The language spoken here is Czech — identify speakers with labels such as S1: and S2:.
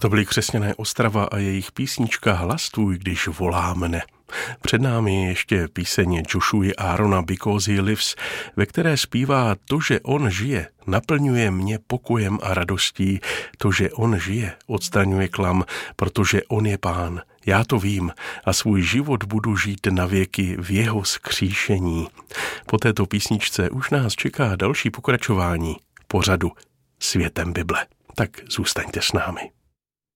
S1: To byly Křesťané Ostrava a jejich písnička Hlas tvůj, když volá mne. Před námi je ještě píseň Joshuy Aarona Because he lives, ve které zpívá: to, že on žije, naplňuje mě pokojem a radostí. To, že on žije, odstraňuje klam, protože on je Pán. Já to vím a svůj život budu žít navěky v jeho vzkříšení. Po této písničce už nás čeká další pokračování pořadu Světem Bible. Tak zůstaňte s námi.